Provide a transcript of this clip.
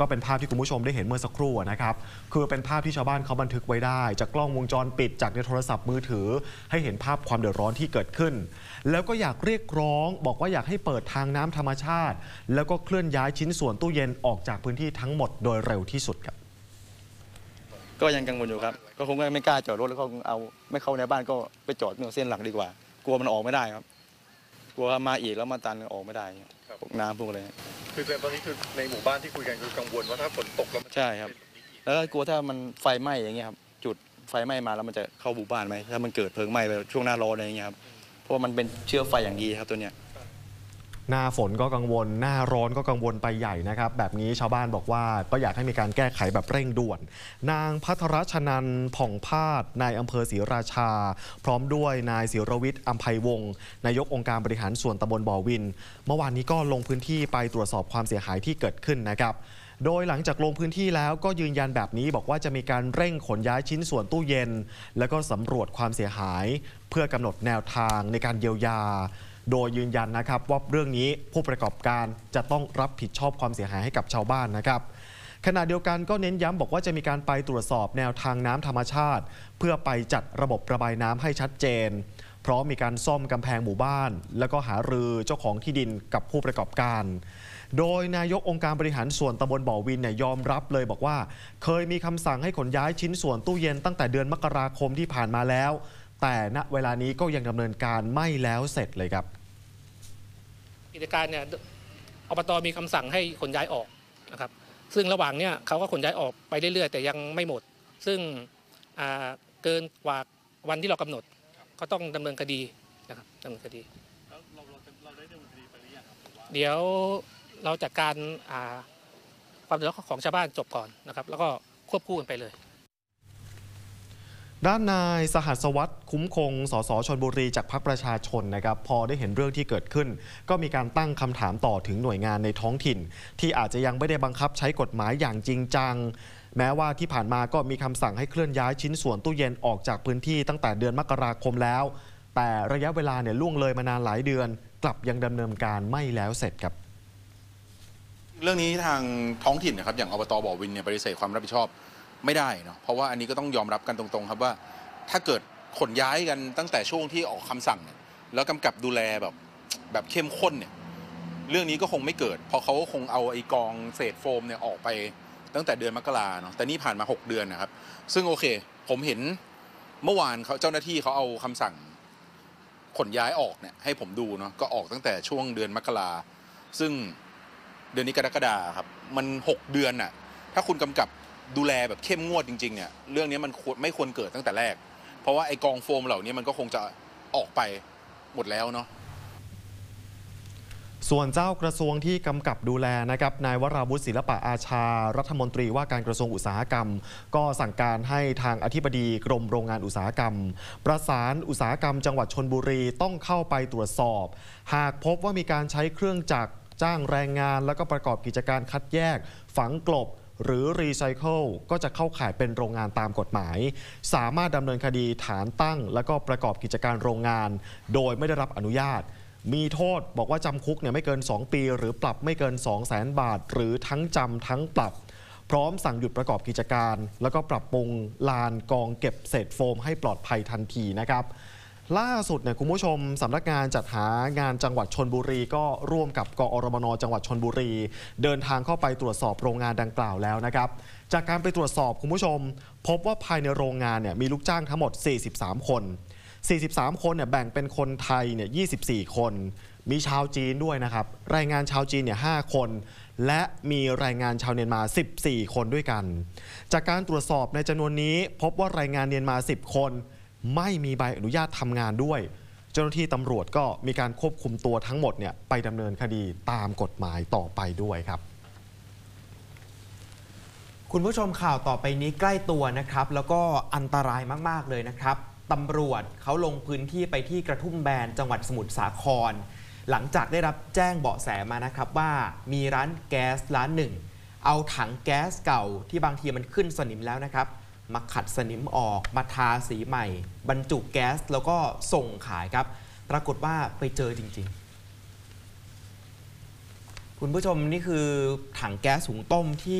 ก็เป็นภาพที่คุณผู้ชมได้เห็นเมื่อสักครู่นะครับคือเป็นภาพที่ชาวบ้านเขาบันทึกไว้ได้จากกล้องวงจรปิดจากในโทรศัพท์มือถือให้เห็นภาพความเดือดร้อนที่เกิดขึ้นแล้วก็อยากเรียกร้องบอกว่าอยากให้เปิดทางน้ำธรรมชาติแล้วก็เคลื่อนย้ายชิ้นส่วนตู้เย็นออกจากพื้นที่ทั้งหมดโดยเร็วที่สุดครับก็ยังกังวลอยู่ครับก็คงไม่กล้าจอดรถแล้วก็เอาไม่เข้าในบ้านก็ไปจอดเส้นหลักดีกว่ากลัวมันออกไม่ได้ครับกลัวมาอีกแล้วมาตันออกไม่ได้พวกน้ำพวกอะไรคือตอนนี้คือในหมู่บ้านที่คุยกันคือกังวลว่าถ้าฝนตกแล้วใช่ครับแล้วก็กลัวถ้ามันไฟไหม้อย่างเงี้ยครับจุดไฟไหม้มาแล้วมันจะเข้าหมู่บ้านไหมถ้ามันเกิดเพลิงไหม้ไปช่วงหน้าร้อนอะไรอย่างเงี้ยครับเพราะมันเป็นเชื้อไฟอย่างดีครับตัวเนี้ยหน้าฝนก็กังวลหน้าร้อนก็กังวลไปใหญ่นะครับแบบนี้ชาวบ้านบอกว่าก็อยากให้มีการแก้ไขแบบเร่งด่วนนางภัทรชนันท์ผ่องพาดนายอำเภอศรีราชาพร้อมด้วยนายศิรวิทย์อัมไพวงศ์นายกองค์การบริหารส่วนตำบลบ่อวินเมื่อวานนี้ก็ลงพื้นที่ไปตรวจสอบความเสียหายที่เกิดขึ้นนะครับโดยหลังจากลงพื้นที่แล้วก็ยืนยันแบบนี้บอกว่าจะมีการเร่งขนย้ายชิ้นส่วนตู้เย็นแล้วก็สำรวจความเสียหายเพื่อกำหนดแนวทางในการเยียวยาโดยยืนยันนะครับว่าเรื่องนี้ผู้ประกอบการจะต้องรับผิดชอบความเสียหายให้กับชาวบ้านนะครับขณะเดียวกันก็เน้นย้ำบอกว่าจะมีการไปตรวจสอบแนวทางน้ำธรรมชาติเพื่อไปจัดระบบระบายน้ำให้ชัดเจนเพราะมีการซ่อมกำแพงหมู่บ้านแล้วก็หารือเจ้าของที่ดินกับผู้ประกอบการโดยนายกองค์การบริหารส่วนตำบลบ่อวินเนี่ยยอมรับเลยบอกว่าเคยมีคำสั่งให้ขนย้ายชิ้นส่วนตู้เย็นตั้งแต่เดือนมกราคมที่ผ่านมาแล้วแต่ณเวลานี้ก็ยังดำเนินการไม่แล้วเสร็จเลยครับกิจการเนี่ยอบต.มีคำสั่งให้ขนย้ายออกนะครับซึ่งระหว่างเนี่ยเขาก็ขนย้ายออกไปเรื่อยๆแต่ยังไม่หมดซึ่งเกินกว่าวันที่เรากำหนดก็ต้องดำเนินคดีนะครับดำเนินคดีเราได้ดำเนินคดีไปหรือยังครับเดี๋ยวเราจัดการความเดือดร้อนของชาวบ้านจบก่อนนะครับแล้วก็ควบคู่กันไปเลยด้านนายสหัสวัฒน์คุ้มคงสสชลบุรีจากพรรคประชาชนนะครับพอได้เห็นเรื่องที่เกิดขึ้นก็มีการตั้งคำถามต่อถึงหน่วยงานในท้องถิ่นที่อาจจะยังไม่ได้บังคับใช้กฎหมายอย่างจริงจังแม้ว่าที่ผ่านมาก็มีคำสั่งให้เคลื่อนย้ายชิ้นส่วนตู้เย็นออกจากพื้นที่ตั้งแต่เดือนมกราคมแล้วแต่ระยะเวลาเนี่ยล่วงเลยมานานหลายเดือนกลับยังดำเนินการไม่แล้วเสร็จครับเรื่องนี้ทางท้องถิ่นนะครับอย่างอบต.บ่อวินเนี่ยปฏิเสธความรับผิดชอบไม่ได้เนาะเพราะว่าอันนี้ก็ต้องยอมรับกันตรงๆครับว่าถ้าเกิดขนย้ายกันตั้งแต่ช่วงที่ออกคำสั่งแล้วกำกับดูแลแบบเข้มข้นเนี่ยเรื่องนี้ก็คงไม่เกิดเพราะเขาคงเอาไอ้กองเศษโฟมเนี่ยออกไปตั้งแต่เดือนมกราเนาะแต่นี่ผ่านมา6เดือนนะครับซึ่งโอเคผมเห็นเมื่อวานเจ้าหน้าที่เขาเอาคำสั่งขนย้ายออกเนี่ยให้ผมดูเนาะก็ออกตั้งแต่ช่วงเดือนมกราซึ่งเดือนนี้กรกฎาคมครับมัน6เดือนน่ะถ้าคุณกำกับดูแลแบบเข้มงวดจริงๆเนี่ยเรื่องนี้มันไม่ควรเกิดตั้งแต่แรกเพราะว่าไอ้กองโฟมเหล่านี้มันก็คงจะออกไปหมดแล้วเนาะส่วนเจ้ากระทรวงที่กำกับดูแลนะครับนายวราวุฒิศิลปะอาชารัฐมนตรีว่าการกระทรวงอุตสาหกรรมก็สั่งการให้ทางอธิบดีกรมโรงงานอุตสาหกรรมประสานอุตสาหกรรมจังหวัดชลบุรีต้องเข้าไปตรวจสอบหากพบว่ามีการใช้เครื่องจักรจ้างแรงงานแล้วก็ประกอบกิจการคัดแยกฝังกลบหรือรีไซเคิลก็จะเข้าข่ายเป็นโรงงานตามกฎหมายสามารถดำเนินคดีฐานตั้งและก็ประกอบกิจการโรงงานโดยไม่ได้รับอนุญาตมีโทษบอกว่าจำคุกไม่เกิน2ปีหรือปรับไม่เกิน 200,000 บาทหรือทั้งจำทั้งปรับพร้อมสั่งหยุดประกอบกิจการแล้วก็ปรับปรุงลานกองเก็บเศษโฟมให้ปลอดภัยทันทีนะครับล่าสุดคุณผู้ชมสำนักงานจัดหางานจังหวัดชลบุรีก็ร่วมกับกอรมน.จังหวัดชลบุรีเดินทางเข้าไปตรวจสอบโรงงานดังกล่าวแล้วนะครับจากการไปตรวจสอบคุณผู้ชมพบว่าภายในโรงงานมีลูกจ้างทั้งหมด43คนแบ่งเป็นคนไทย24คนมีชาวจีนด้วยนะครับแรงงานชาวจีน5คนและมีแรงงานชาวเมียนมา14คนด้วยกันจากการตรวจสอบในจำนวนนี้พบว่าแรงงานเมียนมา10คนไม่มีใบอนุญาตทำงานด้วยเจ้าหน้าที่ตำรวจก็มีการควบคุมตัวทั้งหมดไปดำเนินคดีตามกฎหมายต่อไปด้วยครับคุณผู้ชมข่าวต่อไปนี้ใกล้ตัวนะครับแล้วก็อันตรายมากๆเลยนะครับตำรวจเขาลงพื้นที่ไปที่กระทุ่มแบนจังหวัดสมุทรสาครหลังจากได้รับแจ้งเบาะแสมานะครับว่ามีร้านแก๊สร้านหนึ่งเอาถังแก๊สเก่าที่บางทีมันขึ้นสนิมแล้วนะครับมาขัดสนิมออกมาทาสีใหม่บรรจุแก๊สแล้วก็ส่งขายครับปรากฏว่าไปเจอจริงๆคุณผู้ชมนี่คือถังแก๊สหุงต้มที่